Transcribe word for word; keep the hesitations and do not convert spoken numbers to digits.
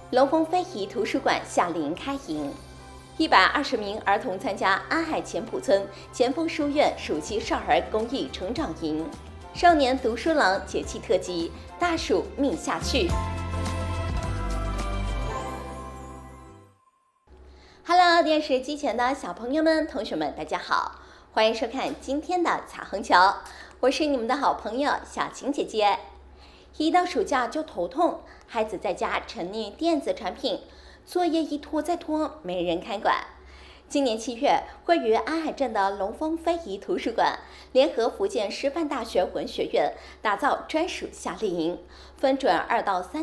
龙凤非遗图书馆夏令营开营，一百二十名儿童参加安海前埔村前锋书院暑期少儿公益成长营，少年读书郎节气特辑《大暑命下去》。Hello， 电视机前的小朋友们、同学们，大家好，欢迎收看今天的彩虹桥，我是你们的好朋友小晴姐姐。一到暑假就头痛，孩子在家沉溺电子产品，作业一拖再拖，没人看管。今年七月，位于安海镇的龙凤非遗图书馆联合福建师范大学文学院，打造专属夏令营，分准二到三